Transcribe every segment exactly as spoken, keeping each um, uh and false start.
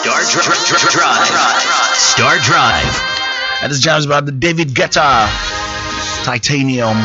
Star Dri- Dri- Drive. Star Drive. And this jam is about the David Guetta Titanium.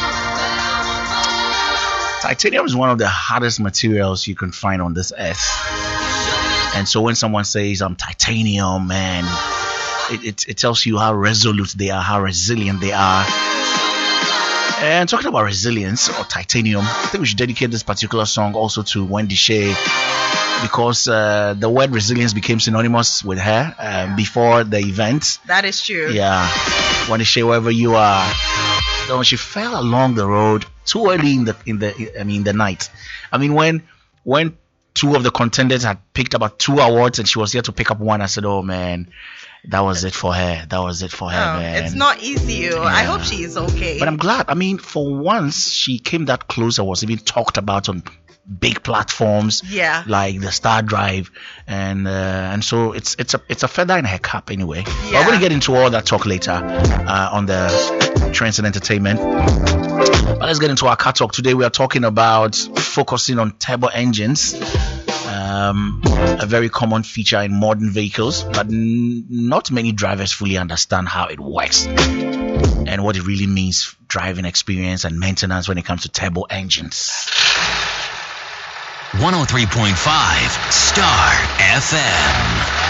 Titanium is one of the hardest materials you can find on this earth. And so when someone says I'm titanium, man, it, it, it tells you how resolute they are, how resilient they are. And talking about resilience or titanium, I think we should dedicate this particular song also to Wendy Shay, because uh, the word resilience became synonymous with her uh, before the event. That is true. Yeah. Wendy Shay, wherever you are. So she fell along the road too early in the in the I mean the night. I mean when when two of the contenders had picked about two awards and she was here to pick up one, I said, oh man, that was it for her. That was it for her, oh, man. It's not easy. Yeah. I hope she is okay. But I'm glad. I mean, for once, she came that close. I was even talked about on big platforms, yeah, like the Star Drive, and uh, and so it's it's a it's a feather in her cap anyway. Yeah. We're going to get into all that talk later uh, on the Trends and Entertainment. But let's get into our car talk. Today we are talking about focusing on turbo engines. Um, a very common feature in modern vehicles, but n- not many drivers fully understand how it works and what it really means, driving experience and maintenance when it comes to turbo engines. one oh three point five Star F M.